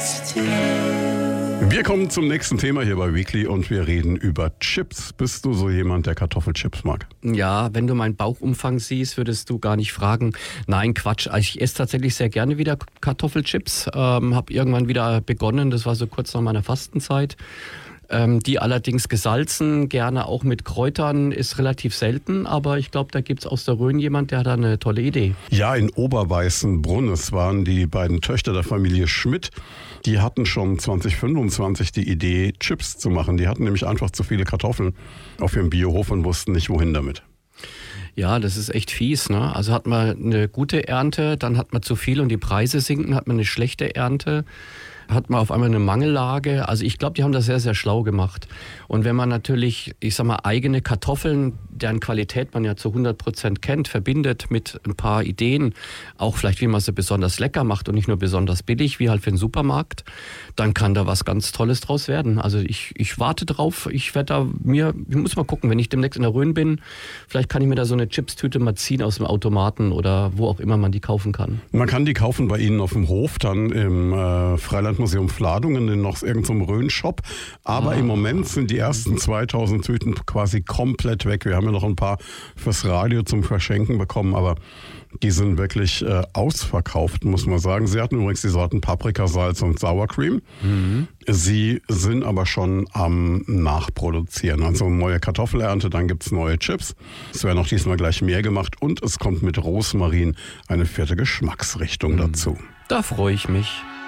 Wir kommen zum nächsten Thema hier bei Weekly und wir reden über Chips. Bist du so jemand, der Kartoffelchips mag? Ja, wenn du meinen Bauchumfang siehst, würdest du gar nicht fragen. Nein, Quatsch. Also ich esse tatsächlich sehr gerne wieder Kartoffelchips. Habe irgendwann wieder begonnen, das war so kurz nach meiner Fastenzeit. Die allerdings gesalzen, gerne auch mit Kräutern, ist relativ selten. Aber ich glaube, da gibt es aus der Rhön jemand, der hat da eine tolle Idee. Ja, in Oberweißenbrunn, es waren die beiden Töchter der Familie Schmidt. Die hatten schon 2025 die Idee, Chips zu machen. Die hatten nämlich einfach zu viele Kartoffeln auf ihrem Biohof und wussten nicht, wohin damit. Ja, das ist echt fies, ne? Also hat man eine gute Ernte, dann hat man zu viel und die Preise sinken, hat man eine schlechte Ernte, hat man auf einmal eine Mangellage. Also ich glaube, die haben das sehr, sehr schlau gemacht. Und wenn man natürlich, ich sag mal, eigene Kartoffeln, deren Qualität man ja zu 100% kennt, verbindet mit ein paar Ideen, auch vielleicht wie man sie besonders lecker macht und nicht nur besonders billig, wie halt für den Supermarkt, dann kann da was ganz Tolles draus werden. Also ich warte drauf, ich muss mal gucken, wenn ich demnächst in der Rhön bin, vielleicht kann ich mir da so eine Chipstüte mal ziehen aus dem Automaten oder wo auch immer man die kaufen kann. Man kann die kaufen bei Ihnen auf dem Hof, dann im Freilandmuseum Fladungen, in noch irgendeinem Rhön-Shop. Aber im Moment sind die ersten 2000 Tüten quasi komplett weg. Wir haben ja noch ein paar fürs Radio zum Verschenken bekommen, aber die sind wirklich ausverkauft, muss man sagen. Sie hatten übrigens die Sorten Paprikasalz und Sour Cream. Sie sind aber schon am Nachproduzieren. Also neue Kartoffelernte, dann gibt es neue Chips. Es werden auch diesmal gleich mehr gemacht und es kommt mit Rosmarin eine 4. Geschmacksrichtung dazu. Da freue ich mich.